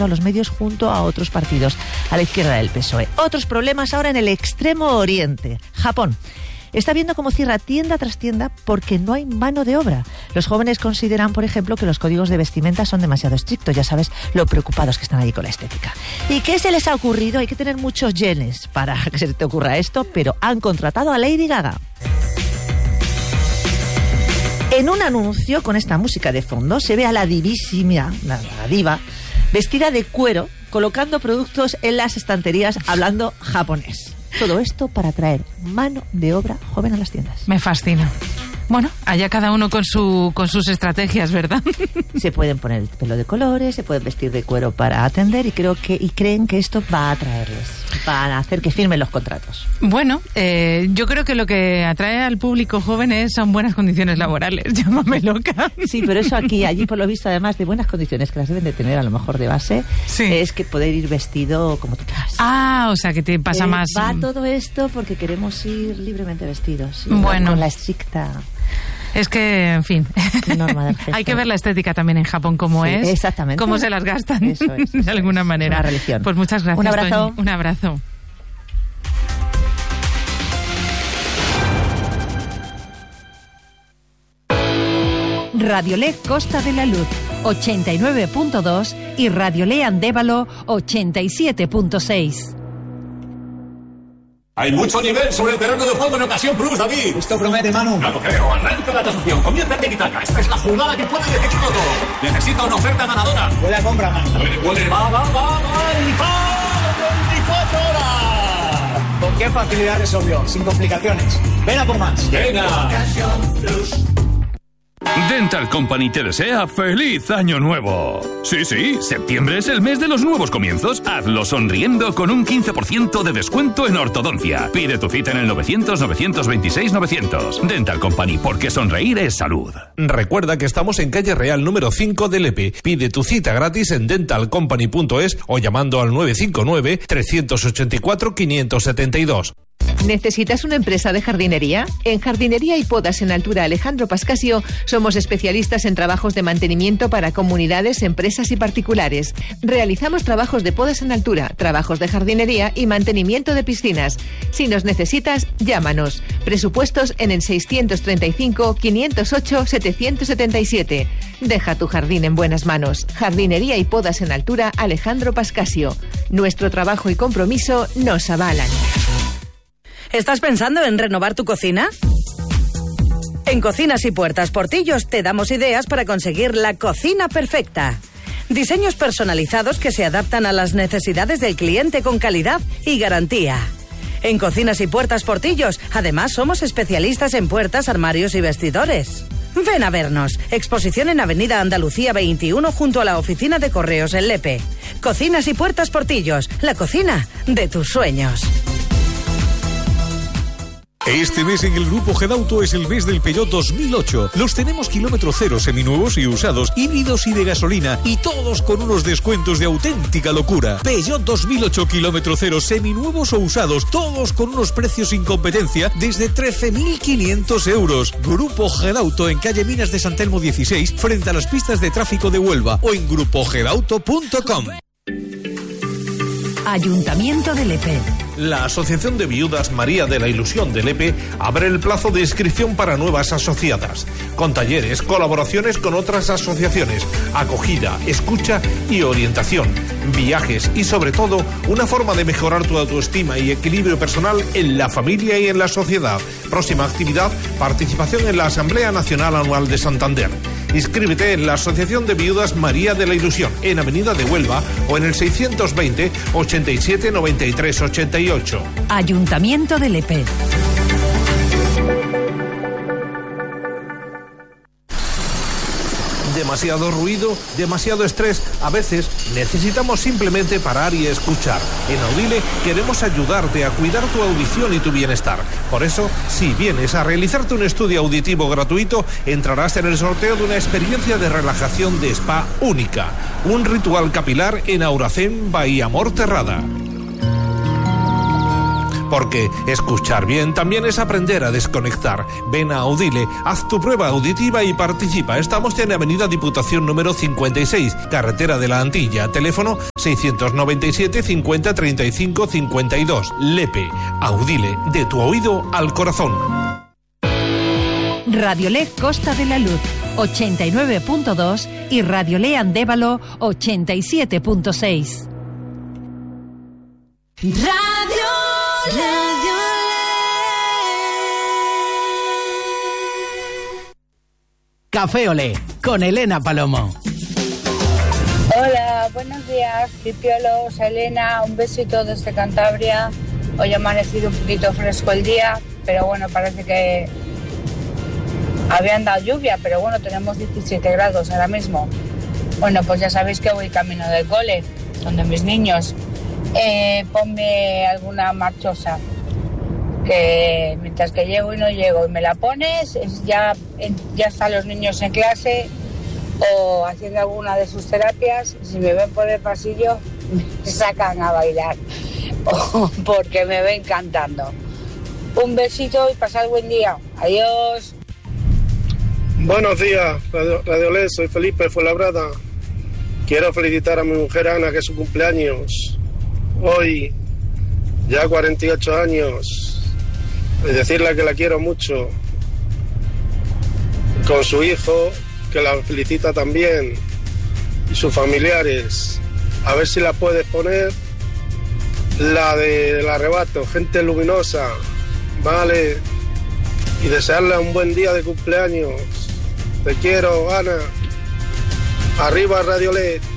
centro a los medios junto a otros partidos a la izquierda del PSOE. Otros problemas ahora en el Extremo Oriente. Japón está viendo cómo cierra tienda tras tienda porque no hay mano de obra. Los jóvenes consideran, por ejemplo, que los códigos de vestimenta son demasiado estrictos. Ya sabes lo preocupados que están ahí con la estética. ¿Y qué se les ha ocurrido? Hay que tener muchos yenes para que se te ocurra esto, pero han contratado a Lady Gaga. En un anuncio con esta música de fondo se ve a la divísima, la diva, vestida de cuero, colocando productos en las estanterías hablando japonés. Todo esto para atraer mano de obra joven a las tiendas. Me fascina. Bueno, allá cada uno con sus estrategias, ¿verdad? Se pueden poner el pelo de colores, se pueden vestir de cuero para atender y creen que esto va a atraerles, para hacer que firmen los contratos. Bueno, yo creo que lo que atrae al público joven son buenas condiciones laborales. Llámame loca. Sí, pero eso allí por lo visto, además de buenas condiciones que las deben de tener a lo mejor de base, sí, es que poder ir vestido como tú quieras. Ah, o sea que te pasa más. Va todo esto porque queremos ir libremente vestidos. Bueno, con la estricta. Es que, en fin, hay que ver la estética también en Japón cómo es, exactamente, cómo se las gastan, eso de alguna manera. Una religión. Pues muchas gracias, un abrazo. Toñi. Un abrazo. Radiolé Costa de la Luz 89.2 y Radiolé Andévalo 87.6. Hay mucho nivel sobre el terreno de juego en Ocasión Plus, David. Esto promete, Manu. No lo creo. Arranca la tasación. Comienza el Tiki-Taka. Esta es la jugada que puede decir todo. Necesito una oferta ganadora. Huele a compra, Manu. Huele, va. ¡Y va! 24 horas. ¿Con qué facilidad resolvió? Sin complicaciones. Ven a por más. Venga. Ocasión Plus. Dental Company te desea ¡Feliz Año Nuevo! Sí, septiembre es el mes de los nuevos comienzos. Hazlo sonriendo con un 15% de descuento en ortodoncia. Pide tu cita en el 900-926-900. Dental Company, porque sonreír es salud. Recuerda que estamos en calle Real número 5 de Lepe. Pide tu cita gratis en dentalcompany.es o llamando al 959-384-572. ¿Necesitas una empresa de jardinería? En Jardinería y Podas en Altura Alejandro Pascasio somos especialistas en trabajos de mantenimiento para comunidades, empresas y particulares. Realizamos trabajos de podas en altura, trabajos de jardinería y mantenimiento de piscinas. Si nos necesitas, llámanos. Presupuestos en el 635-508-777. Deja tu jardín en buenas manos. Jardinería y Podas en Altura Alejandro Pascasio. Nuestro trabajo y compromiso nos avalan. ¿Estás pensando en renovar tu cocina? En Cocinas y Puertas Portillos te damos ideas para conseguir la cocina perfecta. Diseños personalizados que se adaptan a las necesidades del cliente con calidad y garantía. En Cocinas y Puertas Portillos, además, somos especialistas en puertas, armarios y vestidores. Ven a vernos. Exposición en Avenida Andalucía 21 junto a la oficina de correos en Lepe. Cocinas y Puertas Portillos, la cocina de tus sueños. Este mes en el Grupo Gedauto es el mes del Peugeot 2008. Los tenemos kilómetro cero, seminuevos y usados, híbridos y de gasolina, y todos con unos descuentos de auténtica locura. Peugeot 2008 kilómetro cero, seminuevos o usados, todos con unos precios sin competencia desde 13.500 euros. Grupo Gedauto en calle Minas de San Telmo 16, frente a las pistas de tráfico de Huelva, o en grupogedauto.com. Ayuntamiento de Lepe. La Asociación de Viudas María de la Ilusión de Lepe abre el plazo de inscripción para nuevas asociadas, con talleres, colaboraciones con otras asociaciones, acogida, escucha y orientación, viajes y sobre todo una forma de mejorar tu autoestima y equilibrio personal en la familia y en la sociedad. Próxima actividad, participación en la Asamblea Nacional Anual de Santander. Inscríbete en la Asociación de Viudas María de la Ilusión, en Avenida de Huelva o en el 620 87 93 88. Ayuntamiento de Lepe. Demasiado ruido, demasiado estrés. A veces necesitamos simplemente parar y escuchar. En Audile queremos ayudarte a cuidar tu audición y tu bienestar. Por eso, si vienes a realizarte un estudio auditivo gratuito, entrarás en el sorteo de una experiencia de relajación de spa única. Un ritual capilar en Auracén, Bahía Morterrada. porque escuchar bien también es aprender a desconectar. Ven a Audile, haz tu prueba auditiva y participa. Estamos en Avenida Diputación número 56, Carretera de la Antilla, teléfono 697 50 35 52. Lepe, Audile, de tu oído al corazón. Radiolé Costa de la Luz 89.2 y Radiolé Andévalo 87.6. Café Olé, con Elena Palomo. Hola, buenos días, Pipiolos, Elena, un besito desde Cantabria. Hoy ha amanecido un poquito fresco el día, pero bueno, parece que habían dado lluvia, pero bueno, tenemos 17 grados ahora mismo. Bueno, pues ya sabéis que voy camino del cole, donde mis niños. Ponme alguna marchosa, que mientras que llego y no llego y me la pones, ya están los niños en clase o haciendo alguna de sus terapias. Si me ven por el pasillo, me sacan a bailar porque me ven cantando. Un besito y pasad buen día. Adiós. Buenos días, Radiolé, soy Felipe Fuenlabrada. Quiero felicitar a mi mujer Ana, que es su cumpleaños hoy, ya 48 años, y decirle que la quiero mucho, con su hijo, que la felicita también, y sus familiares. A ver si la puedes poner, la del arrebato, Gente Luminosa, vale, y desearle un buen día de cumpleaños. Te quiero, Ana. Arriba, Radiolé.